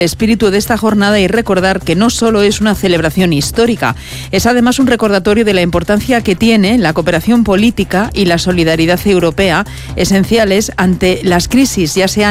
espíritu de esta jornada y recordar que no solo es una celebración histórica, es además un recordatorio de la importancia que tiene la cooperación política y la solidaridad europea, esenciales ante las crisis, ya sean